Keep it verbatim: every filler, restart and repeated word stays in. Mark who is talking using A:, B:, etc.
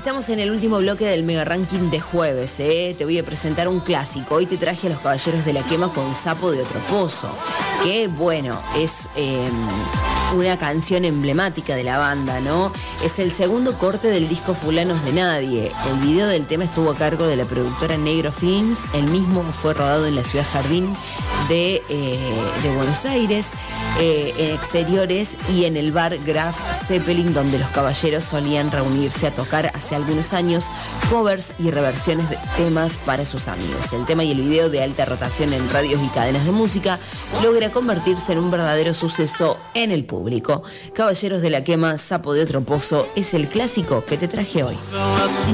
A: estamos en el último bloque del Mega Ranking de jueves, ¿eh? Te voy a presentar un clásico. Hoy te traje a Los Caballeros de la Quema con Sapo de Otro Pozo. Que, bueno, es eh, una canción emblemática de la banda, ¿no? Es el segundo corte del disco Fulanos de Nadie. El video del tema estuvo a cargo de la productora Negro Films. El mismo fue rodado en la ciudad Jardín de, eh, de Buenos Aires, eh, en exteriores y en el bar Graf Zeppelin, donde los caballeros solían reunirse a tocar hace algunos años covers y reversiones de temas para sus amigos. El tema y el video, de alta rotación en radios y cadenas de música, logra convertirse en un verdadero suceso en el público. Caballeros de la Quema, Sapo de Otro Pozo, es el clásico que te traje hoy.